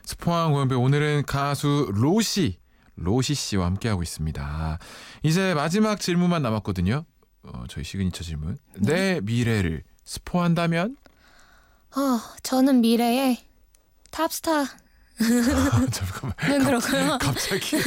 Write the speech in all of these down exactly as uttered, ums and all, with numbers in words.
스포한 고영배 오늘은 가수 로시 로시 씨와 함께하고 있습니다. 이제 마지막 질문만 남았거든요. 어, 저희 시그니처 질문. 네. 내 미래를 스포한다면? 어, 저는 미래에 탑스타 아, 잠깐만. 는 그렇고요. 갑자기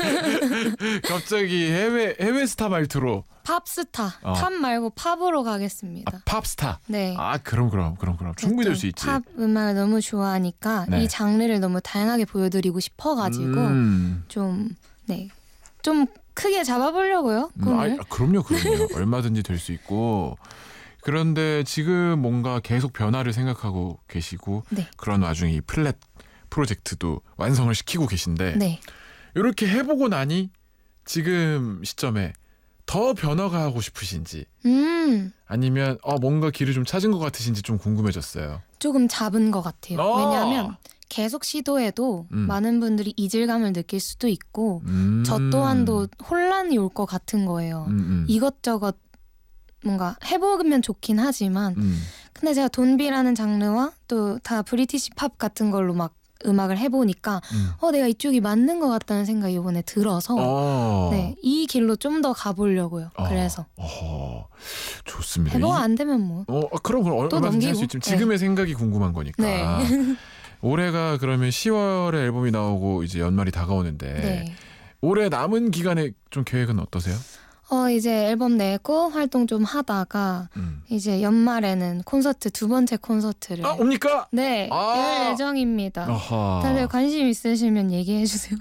갑자기 해외 해외 스타 말투로 팝스타. 어. 팝 말고 팝으로 가겠습니다. 아, 팝스타. 네. 아 그럼 그럼 그럼 그럼 충분히 될 수 있지. 팝 음악을 너무 좋아하니까 네. 이 장르를 너무 다양하게 보여드리고 싶어가지고 음. 좀 네, 좀 크게 잡아보려고요. 음, 꿈을. 아, 그럼요, 그럼요. 얼마든지 될 수 있고. 그런데 지금 뭔가 계속 변화를 생각하고 계시고 네. 그런 와중에 이 플랫 프로젝트도 완성을 시키고 계신데 네. 이렇게 해보고 나니 지금 시점에 더 변화가 하고 싶으신지 음, 아니면 어, 뭔가 길을 좀 찾은 것 같으신지 좀 궁금해졌어요. 조금 잡은 것 같아요. 어! 왜냐하면 계속 시도해도 음. 많은 분들이 이질감을 느낄 수도 있고 음. 저 또한도 혼란이 올 것 같은 거예요. 음, 음. 이것저것 뭔가 해보면 좋긴 하지만 음. 근데 제가 돈비라는 장르와 또 다 브리티시 팝 같은 걸로 막 음악을 해보니까 음. 어 내가 이쪽이 맞는 것 같다는 생각이 이번에 들어서 어. 네, 이 길로 좀 더 가보려고요. 어. 그래서 어. 좋습니다. 해보고 이- 안 되면 뭐 어, 아, 그럼 그럼 또 얼마든지 할 수 넘기고. 있지만 지금의 생각이 궁금한 거니까. 네. 올해가 그러면 시월에 앨범이 나오고 이제 연말이 다가오는데 네. 올해 남은 기간에 좀 계획은 어떠세요? 어 이제 앨범 내고 활동 좀 하다가 음. 이제 연말에는 콘서트 두 번째 콘서트를 아 옵니까? 네, 아. 열 예정입니다. 아하. 다들 관심 있으시면 얘기해 주세요.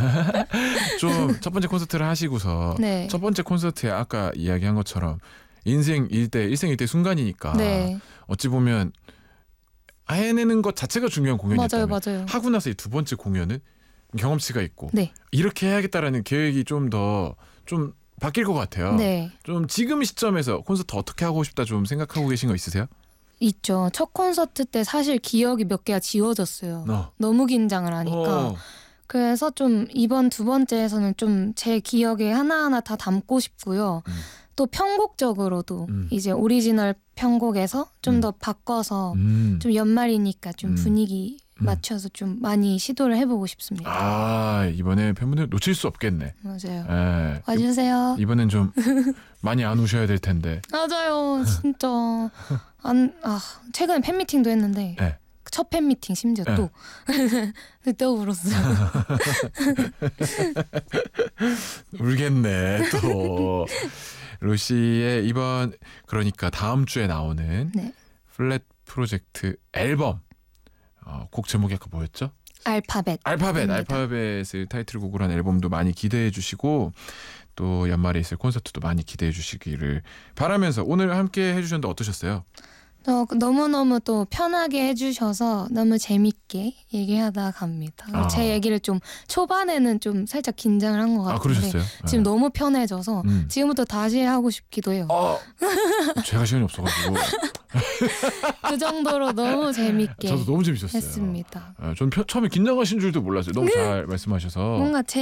좀 첫 번째 콘서트를 하시고서 네. 첫 번째 콘서트에 아까 이야기한 것처럼 인생 일대 일생 일대 순간이니까 네. 어찌 보면 해내는 것 자체가 중요한 맞아요, 공연이었다면 맞아요. 하고 나서 이 두 번째 공연은 경험치가 있고 네. 이렇게 해야겠다라는 계획이 좀 더 좀 바뀔 것 같아요. 네. 좀 지금 시점에서 콘서트 어떻게 하고 싶다 좀 생각하고 계신 거 있으세요? 있죠. 첫 콘서트 때 사실 기억이 몇 개가 지워졌어요. 어. 너무 긴장을 하니까. 어. 그래서 좀 이번 두 번째에서는 좀 제 기억에 하나하나 다 담고 싶고요. 음. 또 편곡적으로도 음. 이제 오리지널 편곡에서 좀 음. 더 바꿔서 음. 좀 연말이니까 좀 음. 분위기 음. 맞춰서 좀 많이 시도를 해보고 싶습니다. 아 이번에 팬분들 놓칠 수 없겠네. 맞아요. 예. 와주세요. 이번엔 좀 많이 안 오셔야 될 텐데. 맞아요. 진짜 안, 아, 최근에 팬미팅도 했는데 네. 첫 팬미팅 심지어 네. 또 그때 울었어요. 울겠네 또. 로시의 이번 그러니까 다음 주에 나오는 네. 플랫 프로젝트 앨범 어, 곡 제목이 아까 뭐였죠? 알파벳. 알파벳. 입니다. 알파벳을 타이틀곡으로 한 앨범도 많이 기대해 주시고 또 연말에 있을 콘서트도 많이 기대해 주시기를 바라면서 오늘 함께 해주셨는데 어떠셨어요? 어, 너무너무 또 편하게 해주셔서 너무 재밌게 얘기하다 갑니다. 아. 제 얘기를 좀 초반에는 좀 살짝 긴장을 한 것 아 같은데 그러셨어요? 지금 네. 너무 편해져서 음. 지금부터 다시 하고 싶기도 해요. 어, 제가 시간이 없어가지고 그 정도로 너무 재밌게 저도 너무 재밌었어요. 했습니다. 아, 전 펴- 처음에 긴장하신 줄도 몰랐어요. 너무 잘 말씀하셔서. 뭔가 제